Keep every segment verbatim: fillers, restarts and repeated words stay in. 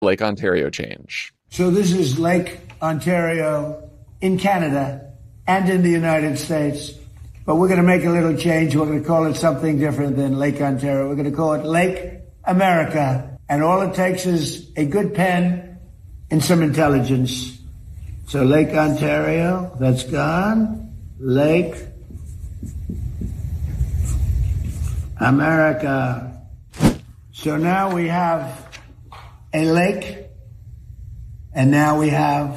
Lake Ontario change. So this is Lake Ontario in Canada and in the United States. But we're going to make a little change. We're going to call it something different than Lake Ontario. We're going to call it Lake America. And all it takes is a good pen and some intelligence. So Lake Ontario, that's gone. Lake America. So now we have a lake, and now we have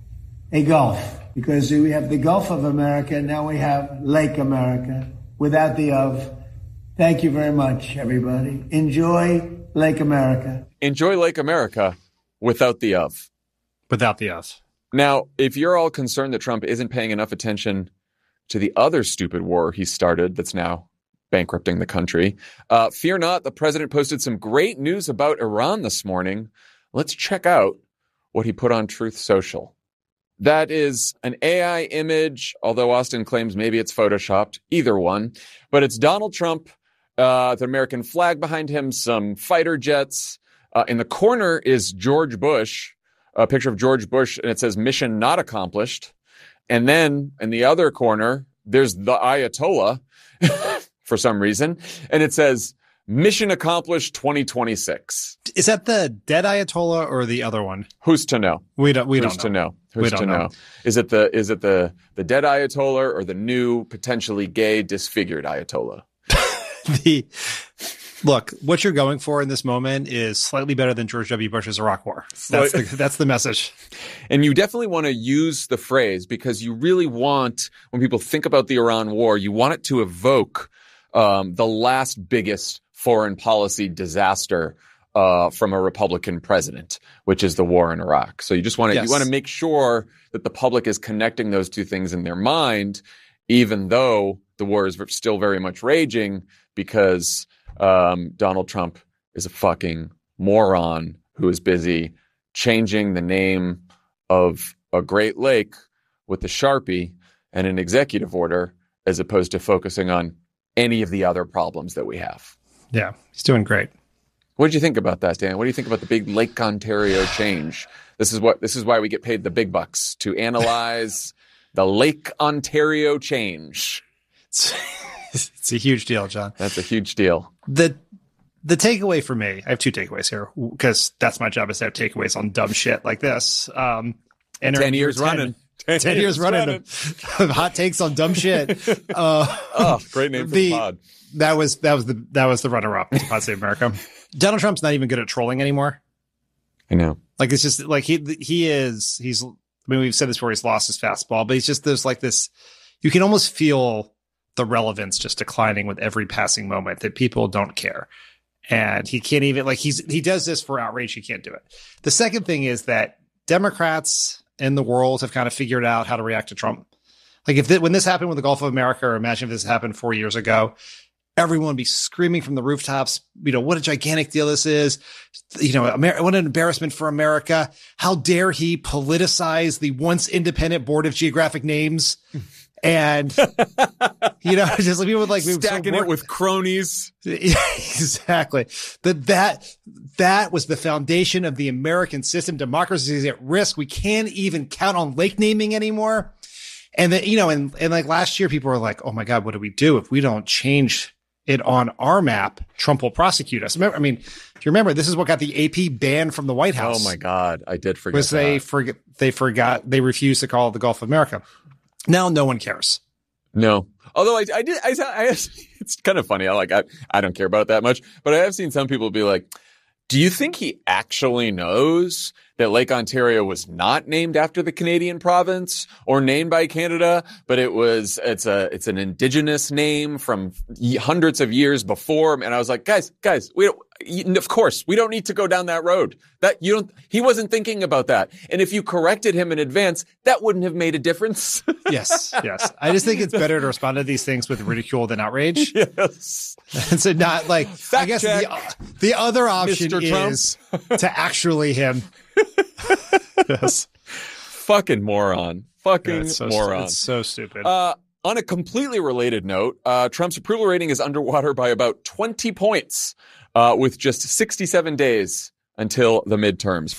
a gulf. Because we have the Gulf of America, now we have Lake America, without the of. Thank you very much, everybody. Enjoy Lake America. Enjoy Lake America without the of. Without the of. Now, if you're all concerned that Trump isn't paying enough attention to the other stupid war he started that's now bankrupting the country, uh, fear not, the president posted some great news about Iran this morning. Let's check out what he put on Truth Social. That is an A I image, although Austin claims maybe it's photoshopped, either one. But it's Donald Trump, uh, the American flag behind him, some fighter jets. Uh, in the corner is George Bush, a picture of George Bush, and it says mission not accomplished. And then in the other corner, there's the Ayatollah for some reason. And it says mission accomplished twenty twenty-six. Is that the dead Ayatollah or the other one? Who's to know? We don't, we Who's don't to know. know? Who's we to don't know? know? Is it the is it the the dead Ayatollah or the new potentially gay disfigured Ayatollah? the look, what you're going for in this moment is slightly better than George W. Bush's Iraq War. That's the, that's the message. And you definitely want to use the phrase because you really want, when people think about the Iran war, you want it to evoke um, the last biggest foreign policy disaster uh, from a Republican president, which is the war in Iraq. So you just want to, yes. you want to make sure that the public is connecting those two things in their mind, even though the war is still very much raging because um, Donald Trump is a fucking moron who is busy changing the name of a Great Lake with a Sharpie and an executive order as opposed to focusing on any of the other problems that we have. Yeah, he's doing great. What did you think about that, Dan? What do you think about the big Lake Ontario change? This is what this is why we get paid the big bucks, to analyze the Lake Ontario change. It's, it's a huge deal, John. That's a huge deal. The the takeaway for me, I have two takeaways here because that's my job is to have takeaways on dumb shit like this. Um, and ten years ten, running. Ten, ten years running. running. Hot takes on dumb shit. Uh, oh, great name for the, the pod. That was that was the that was the runner-up to Pod Save America. Donald Trump's not even good at trolling anymore. I know. Like it's just like he he is he's. I mean, we've said this before. He's lost his fastball, but he's just there's like this. You can almost feel the relevance just declining with every passing moment. That people don't care, and he can't even like he's he does this for outrage. He can't do it. The second thing is that Democrats in the world have kind of figured out how to react to Trump. Like if th- when this happened with the Gulf of America, or imagine if this happened four years ago. Everyone would be screaming from the rooftops, you know, what a gigantic deal this is. You know, Amer- what an embarrassment for America. How dare he politicize the once independent Board of Geographic Names? And, you know, just like people would like stacking so it with cronies. Exactly. That, that, that was the foundation of the American system. Democracy is at risk. We can't even count on lake naming anymore. And then, you know, and, and like last year, people were like, oh my God, what do we do if we don't change it on our map? Trump will prosecute us. Remember, I mean, if you remember, this is what got the A P banned from the White House. Oh my God, I did forget. Was that. they forget? They forgot. They refused to call it the Gulf of America. Now no one cares. No, although I, I did. I, I it's kind of funny. I like. I, I don't care about it that much, but I have seen some people be like, "Do you think he actually knows that Lake Ontario was not named after the Canadian province or named by Canada, but it was, it's a, it's an indigenous name from hundreds of years before?" And I was like, guys, guys, we don't, of course, we don't need to go down that road. That you don't, he wasn't thinking about that. And if you corrected him in advance, that wouldn't have made a difference. Yes. Yes. I just think it's better to respond to these things with ridicule than outrage. Yes. And so not like, Fact I guess check, the, the other option Mister Trump. is to actually him. Yes. Fucking moron. Fucking yeah, it's so, moron. It's so stupid. Uh, on a completely related note, uh, Trump's approval rating is underwater by about twenty points, uh, with just sixty-seven days until the midterms.